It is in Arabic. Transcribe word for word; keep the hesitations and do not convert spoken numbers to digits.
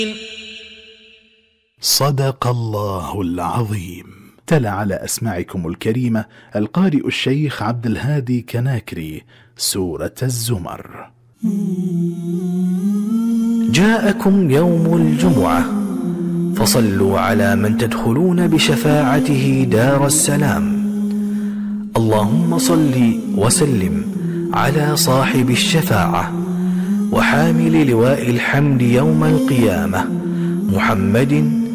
صدق الله العظيم. تلا على أسماعكم الكريمة القارئ الشيخ عبد الهادي كناكري سورة الزمر. جاءكم يوم الجمعة فصلوا على من تدخلون بشفاعته دار السلام. اللهم صل وسلم على صاحب الشفاعة وحامل لواء الحمد يوم القيامة محمد